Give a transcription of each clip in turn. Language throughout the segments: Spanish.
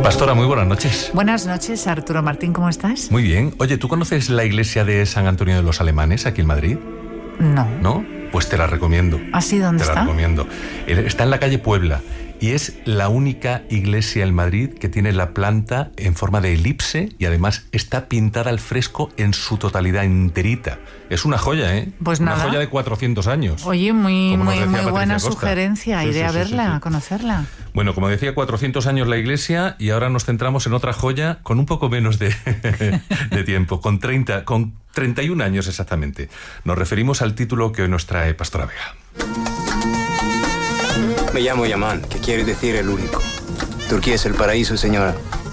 Pastora, muy buenas noches. Buenas noches, Arturo Martín, ¿cómo estás? Muy bien. Oye, ¿tú conoces la iglesia de San Antonio de los Alemanes aquí en Madrid? No. ¿No? Pues te la recomiendo. ¿Ah, sí? ¿Dónde está? Te la recomiendo. Está en la calle Puebla y es la única iglesia en Madrid que tiene la planta en forma de elipse y además está pintada al fresco en su totalidad enterita. Es una joya, ¿eh? Pues nada. Una joya de 400 años. Oye, muy buena Costa. sugerencia. Sí, Iré a verla, sí. a conocerla. Bueno, como decía, 400 años la iglesia y ahora nos centramos en otra joya con un poco menos de tiempo, con 31 años exactamente. Nos referimos al título que hoy nos trae Pastora Vega. Me llamo Yaman, que quiere decir el único. Turquía es el paraíso, señora.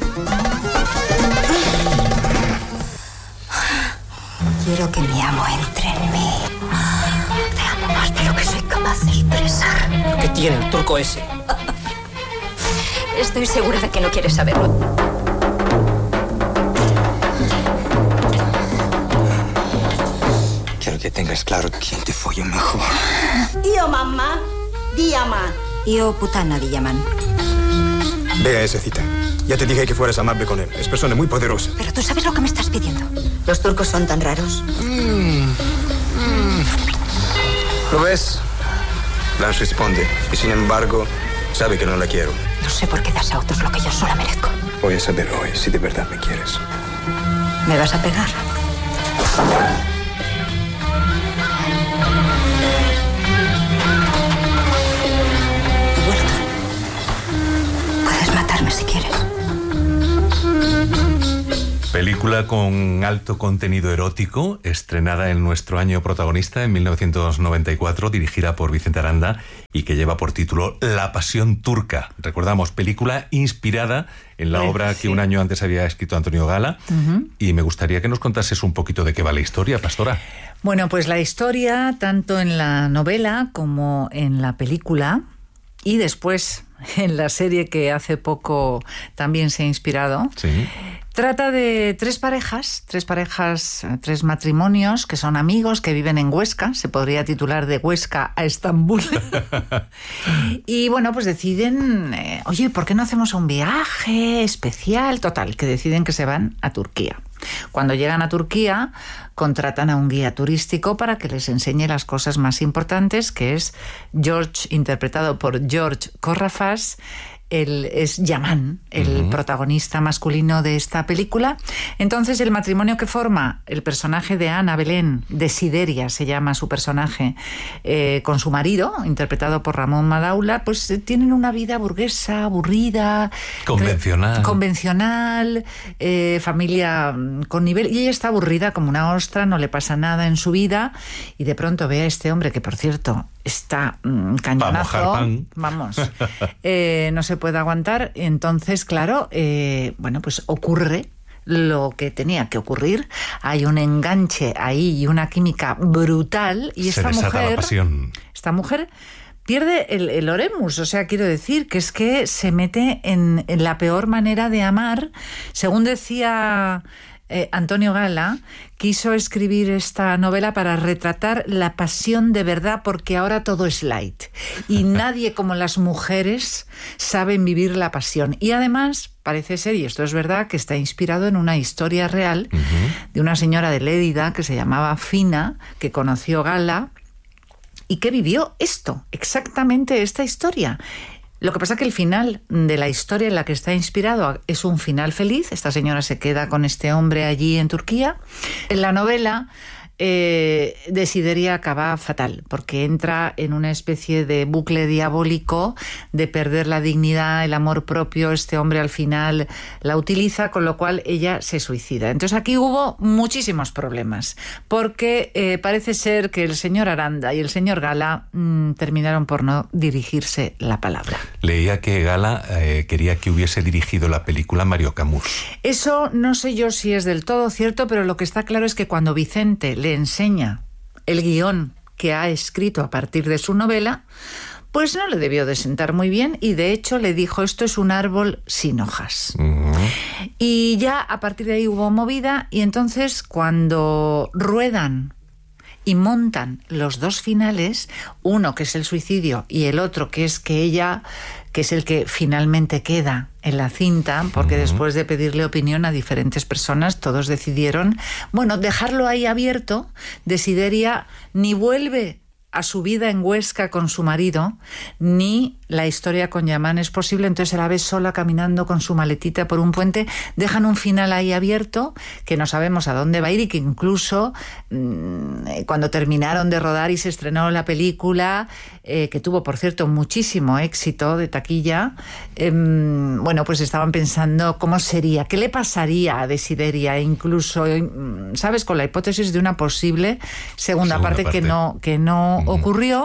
Quiero que mi amo entre en mí. Te amo más de lo que soy capaz de expresar. ¿Qué tiene el turco ese? Estoy segura de que no quieres saberlo. Quiero que tengas claro quién te folla mejor. Io mamma di Yaman. Io putana di Yaman. Ve a ese cita. Ya te dije que fueras amable con él. Es persona muy poderosa. Pero tú sabes lo que me estás pidiendo. Los turcos son tan raros. ¿Lo ves? Blanche responde. Y sin embargo, sabe que no la quiero. No sé por qué das a otros lo que yo sola merezco. Voy a saber hoy si de verdad me quieres. ¿Me vas a pegar? He vuelto. Puedes matarme si quieres. Película con alto contenido erótico, estrenada en nuestro año protagonista, en 1994, dirigida por Vicente Aranda y que lleva por título La Pasión Turca. Recordamos, película inspirada en la obra que un año antes había escrito Antonio Gala. Y me gustaría que nos contases un poquito de qué va la historia, Pastora. Bueno, pues la historia, tanto en la novela como en la película, y después en la serie que hace poco también se ha inspirado, Sí. trata de tres matrimonios que son amigos, que viven en Huesca. Se podría titular De Huesca a Estambul. Y bueno, pues deciden, oye, ¿por qué no hacemos un viaje especial? Total, que deciden que se van a Turquía. Cuando llegan a Turquía, contratan a un guía turístico para que les enseñe las cosas más importantes, que es George, interpretado por George Corrafas. Él es Yaman, el protagonista masculino de esta película. Entonces, el matrimonio que forma el personaje de Ana Belén, Desideria se llama su personaje, con su marido, interpretado por Ramón Madaula, pues tienen una vida burguesa, aburrida, convencional, familia con nivel, y ella está aburrida como una ostra, no le pasa nada en su vida, y de pronto ve a este hombre que, por cierto, está cañonazo, vamos, no se puede aguantar. Entonces, claro, bueno, pues ocurre lo que tenía que ocurrir. Hay un enganche ahí y una química brutal, y Se desata la pasión. Esta mujer pierde el oremus, o sea, quiero decir que es que se mete en la peor manera de amar. Según decía Antonio Gala, quiso escribir esta novela para retratar la pasión de verdad, porque ahora todo es light y nadie como las mujeres saben vivir la pasión. Y además parece ser, y esto es verdad, que está inspirado en una historia real de una señora de Lérida que se llamaba Fina, que conoció Gala y que vivió esto, exactamente esta historia. Lo que pasa es que el final de la historia en la que está inspirado es un final feliz. Esta señora se queda con este hombre allí en Turquía. En la novela, Desideria acaba fatal, porque entra en una especie de bucle diabólico de perder la dignidad, el amor propio. Este hombre al final la utiliza, con lo cual ella se suicida. Entonces aquí hubo muchísimos problemas, porque parece ser que el señor Aranda y el señor Gala terminaron por no dirigirse la palabra. Leía que Gala quería que hubiese dirigido la película Mario Camus. Eso no sé yo si es del todo cierto, pero lo que está claro es que cuando Vicente le enseña el guión que ha escrito a partir de su novela, pues no le debió de sentar muy bien, y de hecho le dijo: esto es un árbol sin hojas. Y ya a partir de ahí hubo movida, y entonces cuando ruedan y montan los dos finales, uno que es el suicidio y el otro que es que ella, que es el que finalmente queda en la cinta, porque después de pedirle opinión a diferentes personas, todos decidieron, bueno, dejarlo ahí abierto. Desideria ni vuelve a su vida en Huesca con su marido, ni la historia con Yaman es posible. Entonces la ves sola caminando con su maletita por un puente. Dejan un final ahí abierto que no sabemos a dónde va a ir, y que incluso cuando terminaron de rodar y se estrenó la película, que tuvo, por cierto, muchísimo éxito de taquilla, bueno, pues estaban pensando cómo sería, qué le pasaría a Desideria, incluso, ¿sabes?, con la hipótesis de una posible segunda parte que no ocurrió.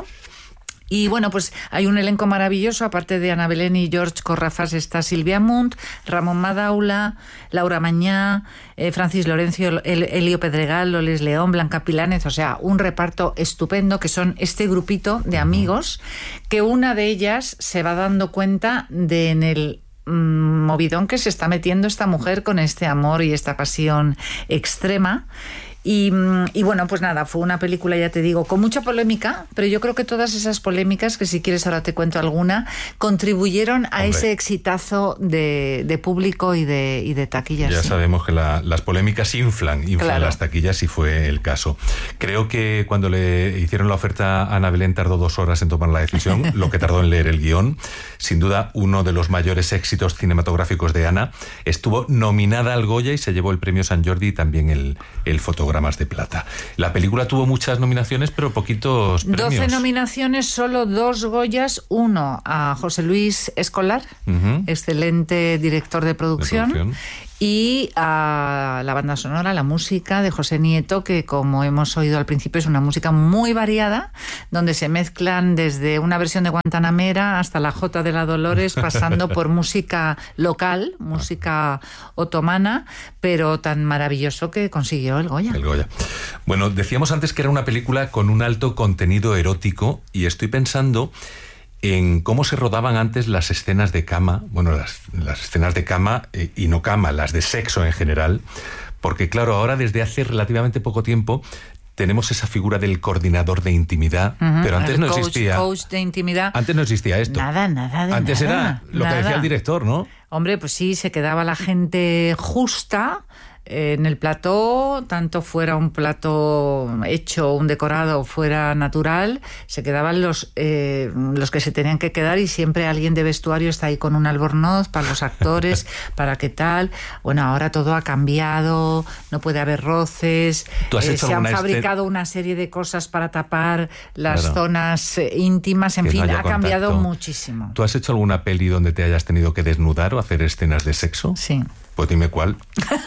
Y bueno, pues hay un elenco maravilloso. Aparte de Ana Belén y George Corrafás está Silvia Munt, Ramón Madaula, Laura Mañá, Francis Lorenzo, Elio Pedregal, Loles León, Blanca Pilánez. O sea, un reparto estupendo, que son este grupito de amigos, que una de ellas se va dando cuenta de en el movidón que se está metiendo esta mujer con este amor y esta pasión extrema. Y bueno, pues nada, fue una película, ya te digo, con mucha polémica, pero yo creo que todas esas polémicas, que si quieres ahora te cuento alguna, contribuyeron a ese exitazo de público y de taquillas. Ya sabemos que las polémicas inflan claro, las taquillas, y fue el caso. Creo que cuando le hicieron la oferta a Ana Belén tardó 2 horas en tomar la decisión, lo que tardó en leer el guión. Sin duda, uno de los mayores éxitos cinematográficos de Ana. Estuvo nominada al Goya y se llevó el premio San Jordi y también el Fotogramas de Plata. La película tuvo muchas nominaciones, pero poquitos premios. 12 nominaciones, solo 2 Goyas. Uno a José Luis Escolar, excelente director de producción. Y a la banda sonora, la música de José Nieto, que, como hemos oído al principio, es una música muy variada, donde se mezclan desde una versión de Guantanamera hasta la Jota de la Dolores, pasando por música local, música otomana, pero tan maravilloso que consiguió el Goya. El Goya. Bueno, decíamos antes que era una película con un alto contenido erótico, y estoy pensando en cómo se rodaban antes las escenas de cama, bueno, las escenas de cama y no cama, las de sexo en general, porque claro, ahora desde hace relativamente poco tiempo tenemos esa figura del coordinador de intimidad, pero antes no existía. Coach de intimidad. Antes no existía esto. Nada. Antes era lo que decía el director, ¿no? Hombre, pues sí, se quedaba la gente justa en el plató, tanto fuera un plato hecho, un decorado, fuera natural, se quedaban los que se tenían que quedar, y siempre alguien de vestuario está ahí con un albornoz para los actores, para qué tal. Bueno, ahora todo ha cambiado, no puede haber roces, se han fabricado una serie de cosas para tapar las zonas íntimas, en fin, ha cambiado muchísimo. ¿Tú has hecho alguna peli donde te hayas tenido que desnudar o hacer escenas de sexo? Sí. Pues dime cuál.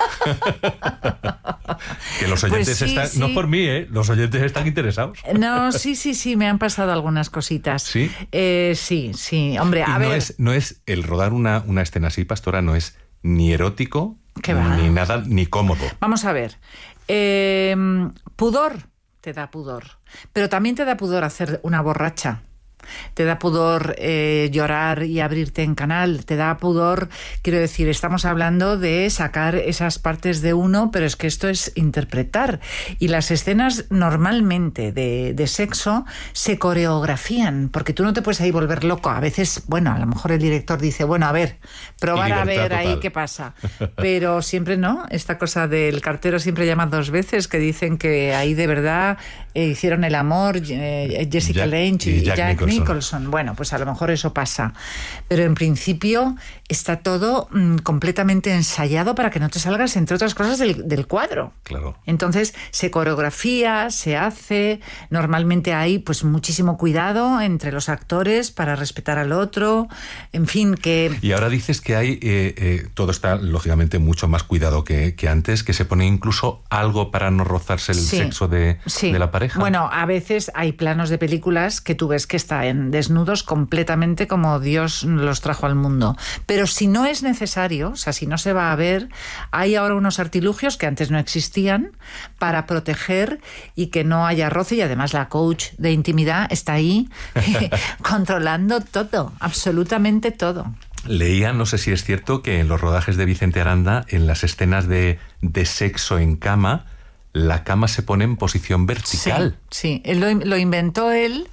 Que los oyentes pues están... sí. No por mí, los oyentes están interesados. No, sí, me han pasado algunas cositas. ¿Sí? Sí. Hombre, a ver... No es el rodar una escena así, Pastora, no es ni erótico, ni nada, ni cómodo. Vamos a ver. Pudor, te da pudor. Pero también te da pudor hacer una borracha. Te da pudor llorar y abrirte en canal, te da pudor, quiero decir, estamos hablando de sacar esas partes de uno, pero es que esto es interpretar, y las escenas normalmente de sexo se coreografían, porque tú no te puedes ahí volver loco. A veces, bueno, a lo mejor el director dice, bueno, a ver, probar a ver ahí qué pasa, pero siempre no, esta cosa del cartero siempre llama 2 veces, que dicen que ahí de verdad hicieron el amor Jessica Lange y Jack Nicholson. Bueno, pues a lo mejor eso pasa, pero en principio está todo completamente ensayado para que no te salgas, entre otras cosas, del cuadro. Claro. Entonces se coreografía, se hace, normalmente hay pues muchísimo cuidado entre los actores para respetar al otro, en fin, que... Y ahora dices que hay, todo está lógicamente mucho más cuidado que antes, que se pone incluso algo para no rozarse el sexo de la pareja. Bueno, a veces hay planos de películas que tú ves que están desnudos completamente como Dios los trajo al mundo. Pero si no es necesario, o sea, si no se va a ver, hay ahora unos artilugios que antes no existían para proteger y que no haya roce, y además la coach de intimidad está ahí controlando todo, absolutamente todo. Leía, no sé si es cierto, que en los rodajes de Vicente Aranda, en las escenas de sexo en cama, la cama se pone en posición vertical. Sí, lo inventó él.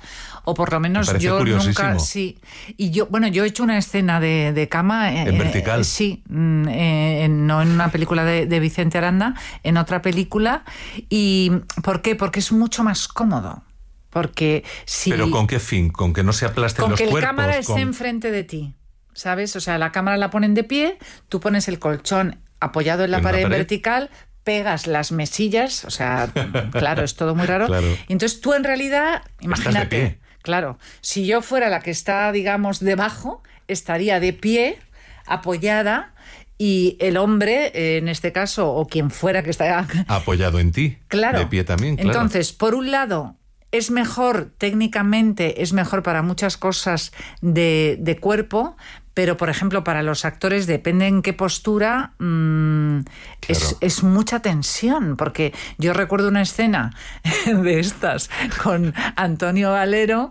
O por lo menos yo nunca... Sí. Y yo he hecho una escena de cama... ¿En vertical? Sí. No en una película de Vicente Aranda, en otra película. ¿Y por qué? Porque es mucho más cómodo. Porque si... ¿Pero con qué fin? ¿Con que no se aplasten los cuerpos? Con que la cámara esté enfrente de ti, ¿sabes? O sea, la cámara la ponen de pie, tú pones el colchón apoyado en la pared vertical, pegas las mesillas, o sea, claro, es todo muy raro. Claro. Y entonces tú en realidad, imagínate, estás de pie. Claro, si yo fuera la que está, digamos, debajo, estaría de pie, apoyada, y el hombre, en este caso, o quien fuera que está... Apoyado en ti, claro. De pie también, claro. Entonces, por un lado... Es mejor, técnicamente, es mejor para muchas cosas de cuerpo, pero, por ejemplo, para los actores, depende en qué postura, claro. es mucha tensión, porque yo recuerdo una escena de estas con Antonio Valero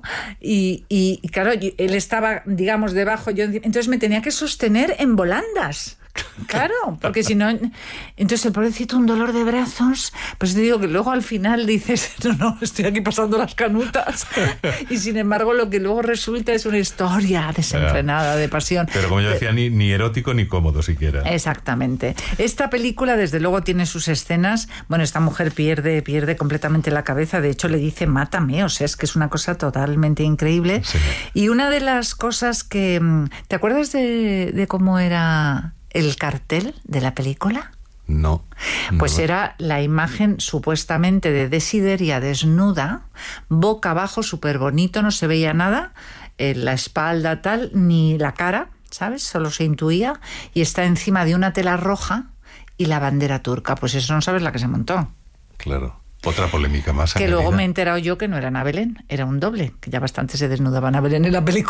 y claro, él estaba, digamos, debajo, entonces me tenía que sostener en volandas. Claro, porque si no... Entonces el pobrecito, un dolor de brazos, pues te digo que luego al final dices, no, estoy aquí pasando las canutas, y sin embargo lo que luego resulta es una historia desenfrenada de pasión. Pero como yo decía, ni erótico ni cómodo siquiera. Exactamente. Esta película desde luego tiene sus escenas, bueno, esta mujer pierde completamente la cabeza, de hecho le dice mátame, o sea, es que es una cosa totalmente increíble. Sí. Y una de las cosas que... ¿Te acuerdas de cómo era el cartel de la película? No. Pues era la imagen supuestamente de Desideria desnuda, boca abajo, súper bonito, no se veía nada, la espalda tal, ni la cara, ¿sabes? Solo se intuía, y está encima de una tela roja y la bandera turca. Pues eso no sabes la que se montó. Claro. Otra polémica más. Que luego me he enterado yo que no era Ana Belén, era un doble, que ya bastante se desnudaba Ana Belén en la película.